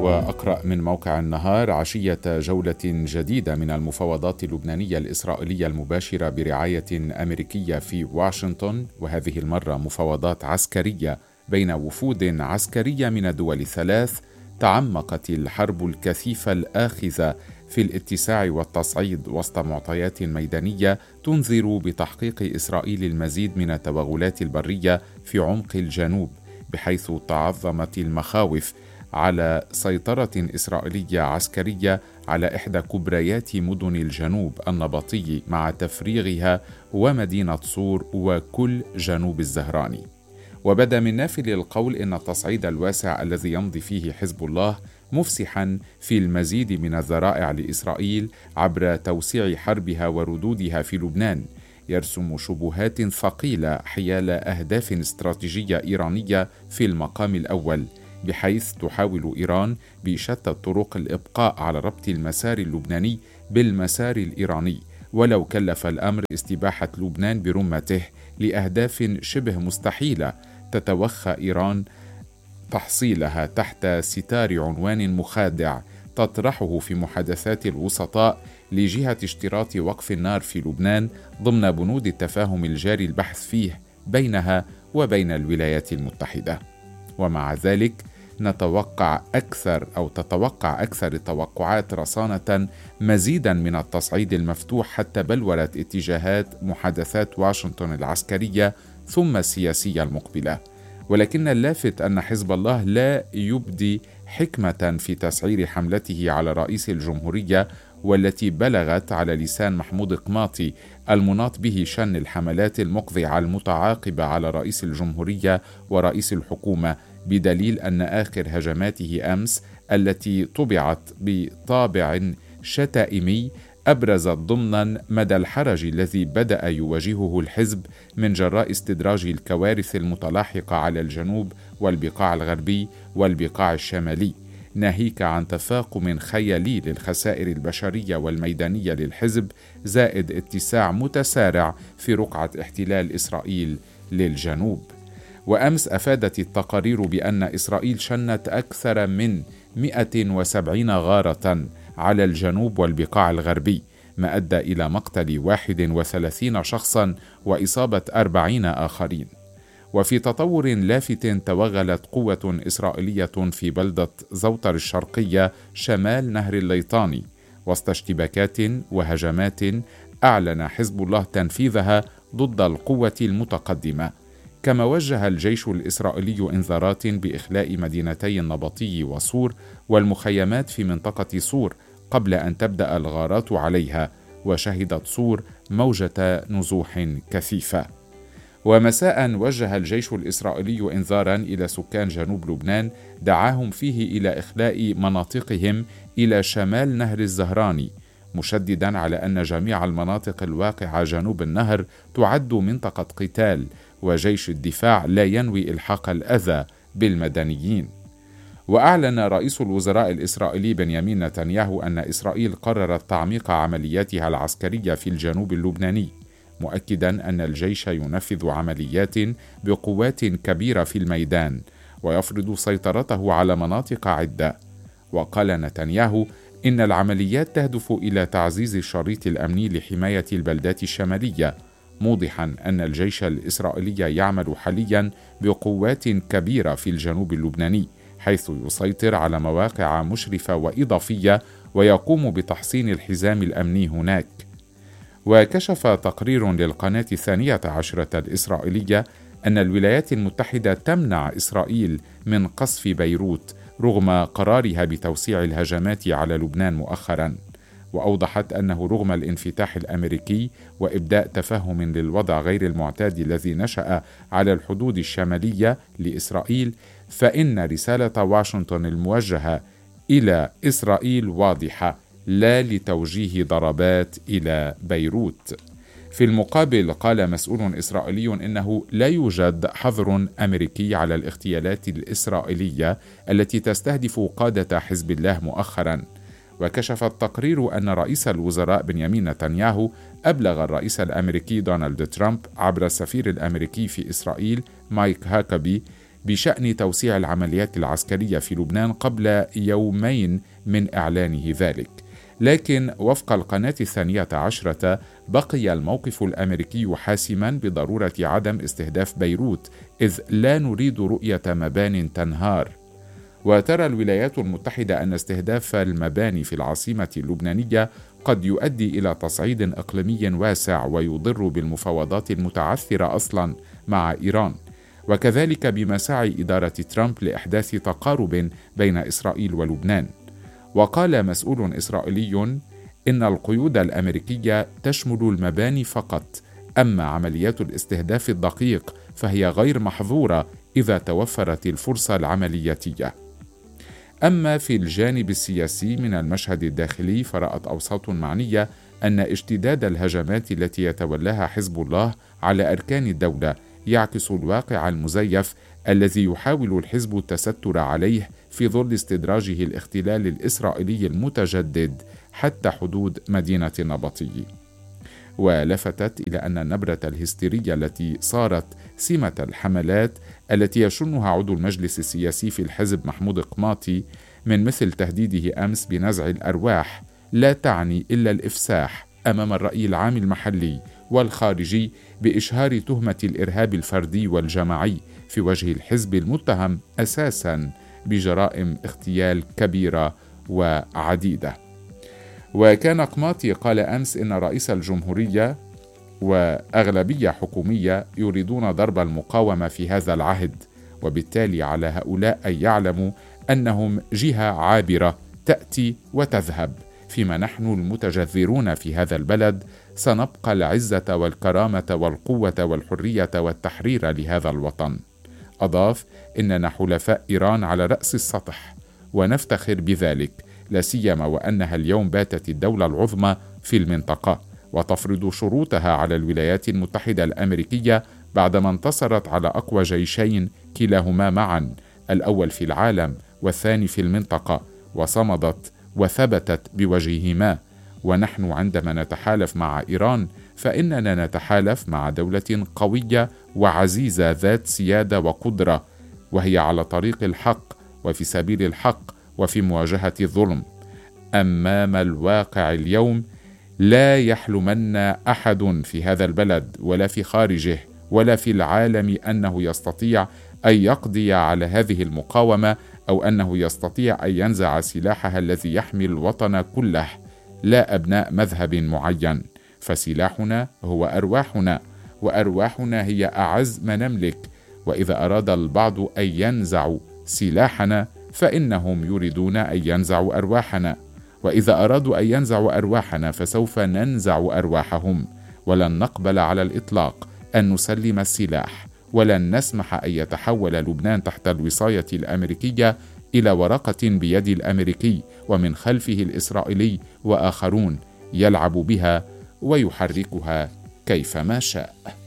وأقرأ من موقع النهار عشية جولة جديدة من المفاوضات اللبنانية الإسرائيلية المباشرة برعاية أمريكية في واشنطن، وهذه المرة مفاوضات عسكرية بين وفود عسكرية من الدول الثلاث. تعمقت الحرب الكثيفة الآخذة في الاتساع والتصعيد وسط معطيات ميدانية تنذر بتحقيق إسرائيل المزيد من التوغلات البرية في عمق الجنوب، بحيث تعظمت المخاوف على سيطرة إسرائيلية عسكرية على إحدى كبريات مدن الجنوب النبطي مع تفريغها ومدينة صور وكل جنوب الزهراني. وبدا من نافل القول إن التصعيد الواسع الذي يمضي فيه حزب الله مفسحا في المزيد من الذرائع لإسرائيل عبر توسيع حربها وردودها في لبنان يرسم شبهات ثقيلة حيال أهداف استراتيجية إيرانية في المقام الأول، بحيث تحاول إيران بشتى الطرق الإبقاء على ربط المسار اللبناني بالمسار الإيراني، ولو كلف الأمر استباحة لبنان برمته لأهداف شبه مستحيلة تتوخى إيران تحصيلها تحت ستار عنوان مخادع تطرحه في محادثات الوسطاء لجهة اشتراط وقف النار في لبنان ضمن بنود التفاهم الجاري البحث فيه بينها وبين الولايات المتحدة. ومع ذلك تتوقع أكثر التوقعات رصانة مزيدا من التصعيد المفتوح حتى بلورة اتجاهات محادثات واشنطن العسكرية ثم السياسية المقبلة. ولكن اللافت أن حزب الله لا يبدي حكمة في تسعير حملته على رئيس الجمهورية، والتي بلغت على لسان محمود قماطي المناط به شن الحملات المقذعة المتعاقبة على رئيس الجمهورية ورئيس الحكومة، بدليل أن آخر هجماته أمس التي طبعت بطابع شتائمي أبرزت ضمنا مدى الحرج الذي بدأ يواجهه الحزب من جراء استدراج الكوارث المتلاحقة على الجنوب والبقاع الغربي والبقاع الشمالي، ناهيك عن تفاقم خيالي للخسائر البشرية والميدانية للحزب، زائد اتساع متسارع في رقعة احتلال إسرائيل للجنوب. وأمس أفادت التقارير بأن إسرائيل شنت أكثر من 170 غارة على الجنوب والبقاع الغربي، ما أدى إلى مقتل 31 شخصا وإصابة 40 آخرين. وفي تطور لافت توغلت قوة إسرائيلية في بلدة زوطر الشرقية شمال نهر الليطاني وسط اشتباكات وهجمات أعلن حزب الله تنفيذها ضد القوة المتقدمة. كما وجه الجيش الإسرائيلي إنذارات بإخلاء مدينتي النبطي وصور والمخيمات في منطقة صور قبل أن تبدأ الغارات عليها، وشهدت صور موجة نزوح كثيفة. ومساء وجه الجيش الإسرائيلي إنذارا إلى سكان جنوب لبنان دعاهم فيه إلى إخلاء مناطقهم إلى شمال نهر الزهراني، مشددا على أن جميع المناطق الواقعة جنوب النهر تعد منطقة قتال، وجيش الدفاع لا ينوي إلحاق الأذى بالمدنيين. وأعلن رئيس الوزراء الإسرائيلي بنيامين نتنياهو أن إسرائيل قررت تعميق عملياتها العسكرية في الجنوب اللبناني، مؤكدا أن الجيش ينفذ عمليات بقوات كبيرة في الميدان ويفرض سيطرته على مناطق عدة. وقال نتنياهو إن العمليات تهدف إلى تعزيز الشريط الأمني لحماية البلدات الشمالية، موضحا أن الجيش الإسرائيلي يعمل حاليا بقوات كبيرة في الجنوب اللبناني، حيث يسيطر على مواقع مشرفة وإضافية ويقوم بتحصين الحزام الأمني هناك. وكشف تقرير للقناة 12 الإسرائيلية أن الولايات المتحدة تمنع إسرائيل من قصف بيروت رغم قرارها بتوسيع الهجمات على لبنان مؤخرا. وأوضحت أنه رغم الانفتاح الأمريكي وإبداء تفهم للوضع غير المعتاد الذي نشأ على الحدود الشمالية لإسرائيل، فإن رسالة واشنطن الموجهة إلى إسرائيل واضحة: لا لتوجيه ضربات إلى بيروت. في المقابل قال مسؤول إسرائيلي إنه لا يوجد حظر أمريكي على الاغتيالات الإسرائيلية التي تستهدف قادة حزب الله مؤخرا. وكشف التقرير أن رئيس الوزراء بنيامين نتنياهو أبلغ الرئيس الأمريكي دونالد ترامب عبر السفير الأمريكي في إسرائيل مايك هاكابي بشأن توسيع العمليات العسكرية في لبنان قبل يومين من إعلانه ذلك. لكن وفق القناة 12 بقي الموقف الأمريكي حاسما بضرورة عدم استهداف بيروت، إذ لا نريد رؤية مبان تنهار. وترى الولايات المتحدة أن استهداف المباني في العاصمة اللبنانية قد يؤدي إلى تصعيد إقليمي واسع ويضر بالمفاوضات المتعثرة أصلا مع إيران، وكذلك بمساعي إدارة ترامب لإحداث تقارب بين إسرائيل ولبنان. وقال مسؤول إسرائيلي إن القيود الأمريكية تشمل المباني فقط، أما عمليات الاستهداف الدقيق فهي غير محظورة إذا توفرت الفرصة العملياتية. أما في الجانب السياسي من المشهد الداخلي، فرأت أوساط معنية أن اشتداد الهجمات التي يتولاها حزب الله على أركان الدولة يعكس الواقع المزيف الذي يحاول الحزب التستر عليه في ظل استدراجه الاحتلال الإسرائيلي المتجدد حتى حدود مدينة النبطي. ولفتت إلى أن النبرة الهستيرية التي صارت سمة الحملات التي يشنها عضو المجلس السياسي في الحزب محمود قماطي من مثل تهديده أمس بنزع الأرواح لا تعني إلا الإفساح أمام الرأي العام المحلي والخارجي بإشهار تهمة الإرهاب الفردي والجماعي في وجه الحزب المتهم أساساً بجرائم اغتيال كبيرة وعديدة. وكان قماطي قال أمس إن رئيس الجمهورية وأغلبية حكومية يريدون ضرب المقاومة في هذا العهد، وبالتالي على هؤلاء أن يعلموا أنهم جهة عابرة تأتي وتذهب، فيما نحن المتجذرون في هذا البلد سنبقى العزة والكرامة والقوة والحرية والتحرير لهذا الوطن. أضاف إننا حلفاء إيران على رأس السطح ونفتخر بذلك، لا سيما وأنها اليوم باتت الدولة العظمى في المنطقة وتفرض شروطها على الولايات المتحدة الأمريكية بعدما انتصرت على أقوى جيشين كلاهما معا، الأول في العالم والثاني في المنطقة، وصمدت وثبتت بوجههما. ونحن عندما نتحالف مع إيران فإننا نتحالف مع دولة قوية وعزيزة ذات سيادة وقدرة، وهي على طريق الحق وفي سبيل الحق وفي مواجهة الظلم. أمام الواقع اليوم لا يحلمن أحد في هذا البلد ولا في خارجه ولا في العالم أنه يستطيع أن يقضي على هذه المقاومة أو أنه يستطيع أن ينزع سلاحها الذي يحمي الوطن كله، لا أبناء مذهب معين، فسلاحنا هو أرواحنا، وأرواحنا هي أعز ما نملك. وإذا أراد البعض أن ينزعوا سلاحنا فإنهم يريدون أن ينزعوا أرواحنا، وإذا أرادوا أن ينزعوا أرواحنا فسوف ننزع أرواحهم. ولن نقبل على الإطلاق أن نسلم السلاح، ولن نسمح أن يتحول لبنان تحت الوصاية الأمريكية إلى ورقة بيد الأمريكي ومن خلفه الإسرائيلي وآخرون يلعب بها ويحركها كيفما شاء.